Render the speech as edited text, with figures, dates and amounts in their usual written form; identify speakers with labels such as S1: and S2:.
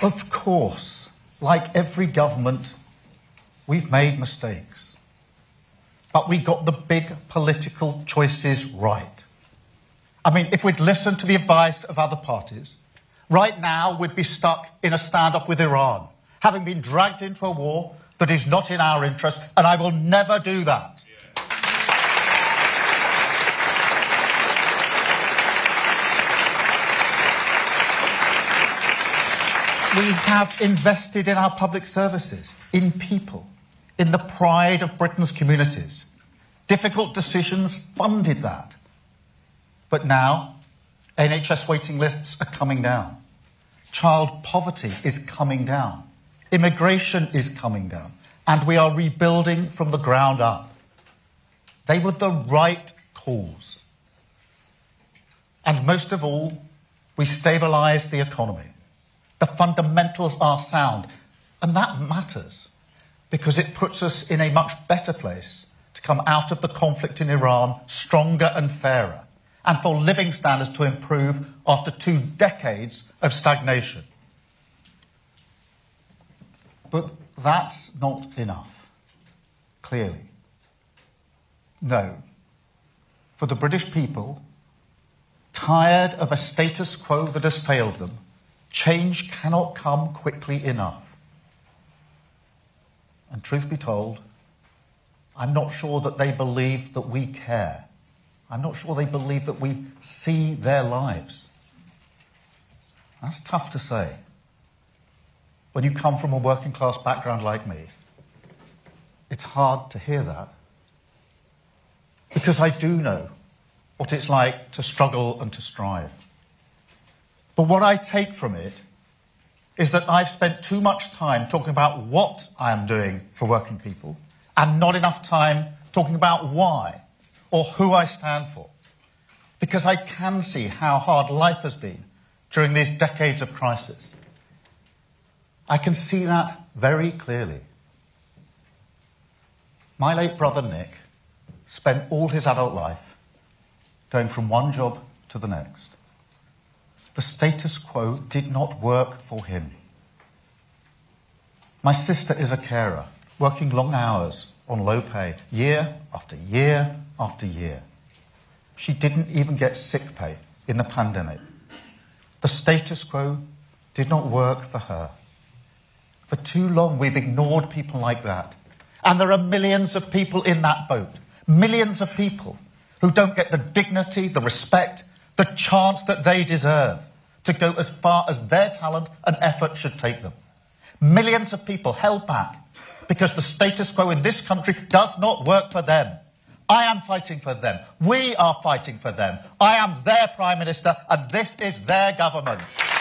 S1: Of course, like every government, we've made mistakes. But we got the big political choices right. I mean, if we'd listened to the advice of other parties, right now we'd be stuck in a standoff with Iran, having been dragged into a war that is not in our interest, and I will never do that. We have invested in our public services, in people, in the pride of Britain's communities. Difficult decisions funded that. But now, NHS waiting lists are coming down. Child poverty is coming down. Immigration is coming down. And we are rebuilding from the ground up. They were the right calls. And most of all, we stabilised the economy. The fundamentals are sound. And that matters because it puts us in a much better place to come out of the conflict in Iran stronger and fairer, and for living standards to improve after 2 decades of stagnation. But that's not enough, clearly. No. For the British people, tired of a status quo that has failed them, change cannot come quickly enough. And truth be told, I'm not sure that they believe that we care. I'm not sure they believe that we see their lives. That's tough to say. When you come from a working class background like me, it's hard to hear that. Because I do know what it's like to struggle and to strive. But what I take from it is that I've spent too much time talking about what I am doing for working people and not enough time talking about why or who I stand for. Because I can see how hard life has been during these decades of crisis. I can see that very clearly. My late brother Nick spent all his adult life going from one job to the next. The status quo did not work for him. My sister is a carer, working long hours on low pay, year after year after year. She didn't even get sick pay in the pandemic. The status quo did not work for her. For too long, we've ignored people like that. And there are millions of people in that boat. Millions of people who don't get the dignity, the respect, the chance that they deserve to go as far as their talent and effort should take them. Millions of people held back because the status quo in this country does not work for them. I am fighting for them. We are fighting for them. I am their Prime Minister and this is their government.